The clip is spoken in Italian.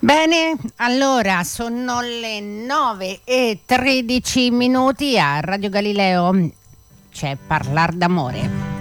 Bene, allora sono le 9:13 a Radio Galileo. C'è Parlar d'amore.